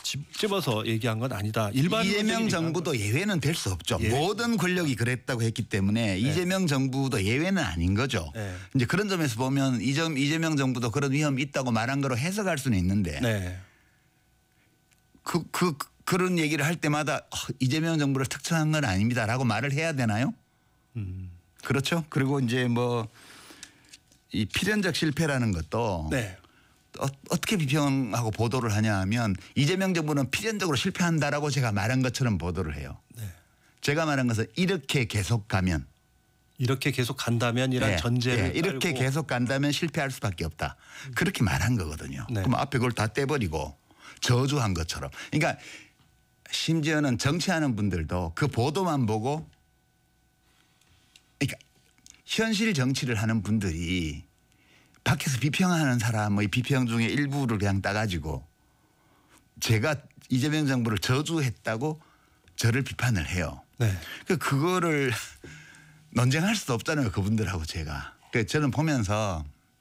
집어서 얘기한 건 아니다. 일반 이재명 정부도 예외는 될 수 없죠. 예. 모든 권력이 그랬다고 했기 때문에 이재명 정부도 예외는 아닌 거죠. 이제 그런 점에서 보면 이재명 정부도 그런 위험이 있다고 말한 거로 해석할 수는 있는데 네. 그런 얘기를 할 때마다 이재명 정부를 특정한 건 아닙니다라고 말을 해야 되나요? 그렇죠. 그리고 이제 뭐 이 필연적 실패라는 것도 네. 어떻게 비평하고 보도를 하냐 하면 이재명 정부는 필연적으로 실패한다라고 제가 말한 것처럼 보도를 해요. 네. 제가 말한 것은 이렇게 계속 가면 이렇게 계속 간다면이란 전제를 이렇게 깔고. 계속 간다면 실패할 수밖에 없다. 그렇게 말한 거거든요. 네. 그럼 앞에 그걸 다 떼버리고 저주한 것처럼. 그러니까 심지어는 정치하는 분들도 그 보도만 보고 그러니까 현실 정치를 하는 분들이 밖에서 비평하는 사람의 비평 중에 일부를 그냥 따가지고 제가 이재명 정부를 저주했다고 저를 비판을 해요. 네. 그거를 논쟁할 수도 없잖아요. 그분들하고 제가. 그래서 저는 보면서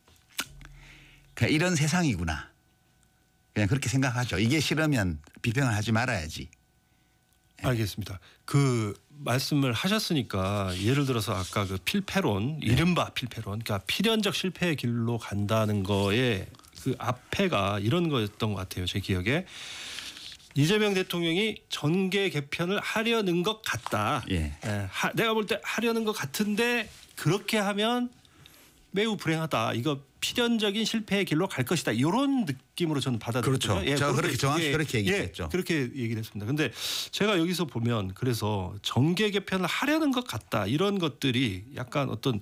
그냥 이런 세상이구나. 그냥 그렇게 생각하죠. 이게 싫으면 비평을 하지 말아야지. 알겠습니다. 그 말씀을 하셨으니까 예를 들어서 아까 그 필패론, 이른바 필패론, 그러니까 필연적 실패의 길로 간다는 거에 그 앞에가 이런 거였던 것 같아요. 제 기억에 이재명 대통령이 정계 개편을 하려는 것 같다. 예. 내가 볼 때 하려는 것 같은데 그렇게 하면 매우 불행하다. 이거 필연적인 실패의 길로 갈 것이다. 이런 느낌으로 저는 받아들였거든요. 그렇죠. 예, 제가 그렇게 정확히 그렇게 얘기했죠. 그렇게 얘기를 했습니다. 그런데 제가 여기서 보면 그래서 정계 개편을 하려는 것 같다. 이런 것들이 약간 어떤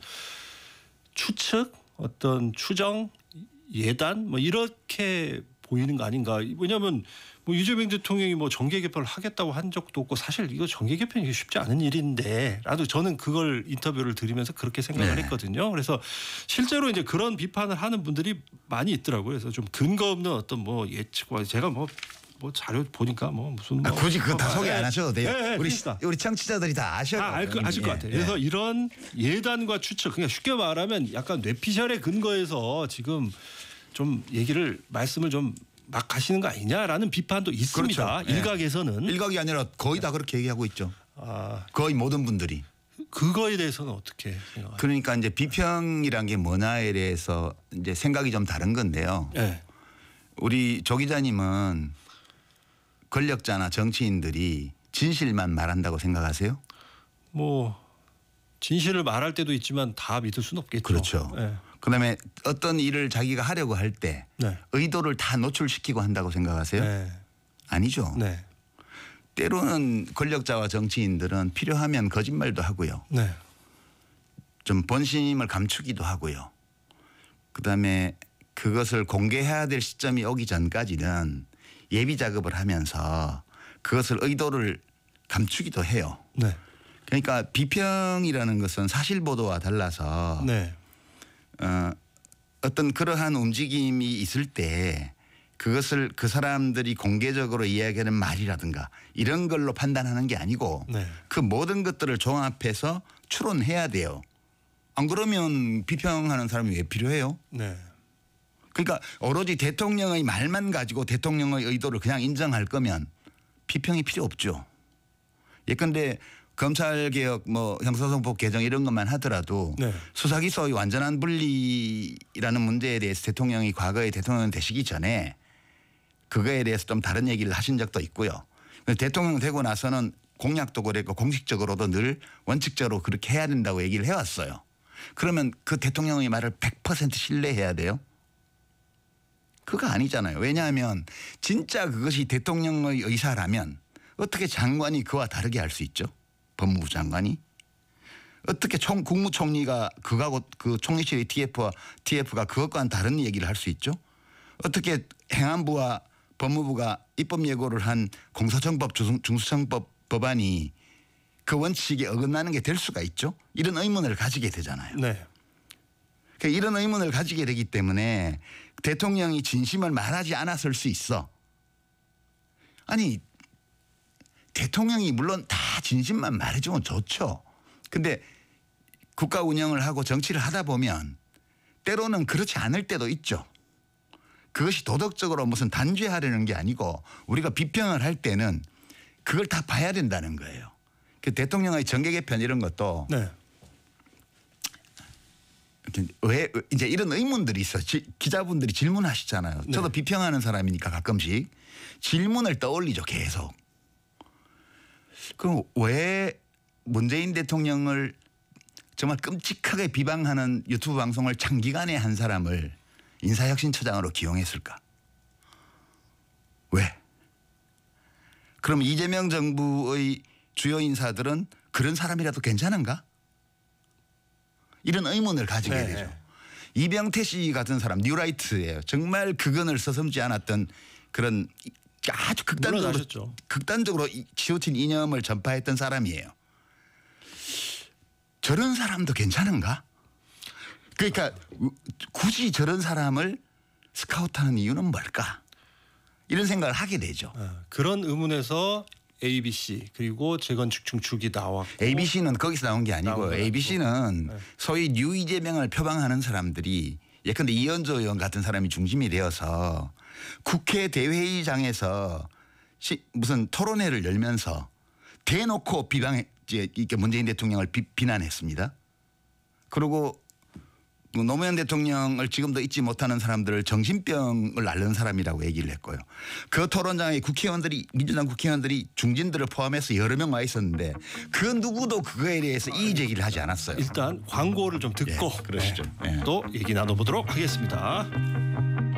추측, 어떤 추정, 예단 뭐 이렇게 보이는 거 아닌가. 왜냐하면 뭐 이재명 대통령이 뭐 정계 개편을 하겠다고 한 적도 없고 사실 이거 정계 개편이 쉽지 않은 일인데라도 저는 그걸 인터뷰를 들으면서 그렇게 생각을 했거든요. 그래서 실제로 이제 그런 비판을 하는 분들이 많이 있더라고요. 그래서 좀 근거 없는 어떤 뭐 예측과 제가 뭐 자료 보니까 뭐 무슨 뭐 굳이 그거 다 소개 안 하셔도 돼요. 그러니까. 우리 청취자들이 다 아실 것 같아요. 그래서 이런 예단과 추측, 그냥 쉽게 말하면 약간 뇌피셜의 근거에서 지금 좀 말씀을 좀 막 하시는 거 아니냐라는 비판도 있습니다. 그렇죠. 일각에서는. 일각이 아니라 거의 다 그렇게 얘기하고 있죠. 거의 모든 분들이. 그거에 대해서는 어떻게 생각하세요? 그러니까 이제 비평이란 게 뭐냐에 대해서 이제 생각이 좀 다른 건데요. 네. 우리 조 기자님은 권력자나 정치인들이 진실만 말한다고 생각하세요? 뭐 진실을 말할 때도 있지만 다 믿을 수는 없겠죠. 그렇죠. 네. 그다음에 어떤 일을 자기가 하려고 할 때 의도를 다 노출시키고 한다고 생각하세요? 네. 아니죠. 네. 때로는 권력자와 정치인들은 필요하면 거짓말도 하고요. 네. 좀 본심을 감추기도 하고요. 그다음에 그것을 공개해야 될 시점이 오기 전까지는 예비 작업을 하면서 그것을 의도를 감추기도 해요. 네. 그러니까 비평이라는 것은 사실 보도와 달라서 네. 어떤 그러한 움직임이 있을 때 그것을 그 사람들이 공개적으로 이야기하는 말이라든가 이런 걸로 판단하는 게 아니고 그 모든 것들을 종합해서 추론해야 돼요. 안 그러면 비평하는 사람이 왜 필요해요? 네. 그러니까 오로지 대통령의 말만 가지고 대통령의 의도를 그냥 인정할 거면 비평이 필요 없죠. 예컨대 검찰개혁 뭐 형사소송법 개정 이런 것만 하더라도 수사기소의 완전한 분리라는 문제에 대해서 대통령이 과거에 대통령 되시기 전에 그거에 대해서 좀 다른 얘기를 하신 적도 있고요. 대통령 되고 나서는 공약도 그랬고 공식적으로도 늘 원칙적으로 그렇게 해야 된다고 얘기를 해왔어요. 그러면 그 대통령의 말을 100% 신뢰해야 돼요? 그거 아니잖아요. 왜냐하면 진짜 그것이 대통령의 의사라면 어떻게 장관이 그와 다르게 할 수 있죠? 법무부 장관이 어떻게 국무총리가 그거하고 그 총리실의 TF가 그것과는 다른 얘기를 할 수 있죠? 어떻게 행안부와 법무부가 입법 예고를 한 공소청법 중수청법 법안이 그 원칙에 어긋나는 게 될 수가 있죠? 이런 의문을 가지게 되잖아요. 네. 그러니까 이런 의문을 가지게 되기 때문에 대통령이 진심을 말하지 않았을 수 있어. 아니 대통령이 물론 다 진심만 말해주면 좋죠. 근데 국가 운영을 하고 정치를 하다 보면 때로는 그렇지 않을 때도 있죠. 그것이 도덕적으로 무슨 단죄하려는 게 아니고 우리가 비평을 할 때는 그걸 다 봐야 된다는 거예요. 그 대통령의 정계 개편 이런 것도 네. 왜 이제 이런 의문들이 있어. 기자분들이 질문하시잖아요. 네. 저도 비평하는 사람이니까 가끔씩 질문을 떠올리죠. 계속. 그럼 왜 문재인 대통령을 정말 끔찍하게 비방하는 유튜브 방송을 장기간에 한 사람을 인사혁신처장으로 기용했을까? 왜? 그럼 이재명 정부의 주요 인사들은 그런 사람이라도 괜찮은가? 이런 의문을 가지게 네. 되죠. 이병태 씨 같은 사람 뉴라이트예요. 정말 그건을 서슴지 않았던 그런 아주 물러나셨죠. 극단적으로 지오친 이념을 전파했던 사람이에요. 저런 사람도 괜찮은가? 그러니까 굳이 저런 사람을 스카우트하는 이유는 뭘까? 이런 생각을 하게 되죠. 그런 의문에서 ABC 그리고 재건축 중축이 나왔고 ABC는 거기서 나온 게 아니고 나온 ABC는 네. 소위 뉴 이재명을 표방하는 사람들이 예컨대 이현조 의원 같은 사람이 중심이 되어서 국회 대회의장에서 무슨 토론회를 열면서 대놓고 이렇게 문재인 대통령을 비난했습니다. 그리고 노무현 대통령을 지금도 잊지 못하는 사람들을 정신병을 앓는 사람이라고 얘기를 했고요. 그 토론장에 국회의원들이 민주당 국회의원들이 중진들을 포함해서 여러 명 와 있었는데 그 누구도 그거에 대해서 이의 제기를 하지 않았어요. 일단 광고를 좀 듣고 그러시죠. 또 얘기 나눠보도록 하겠습니다.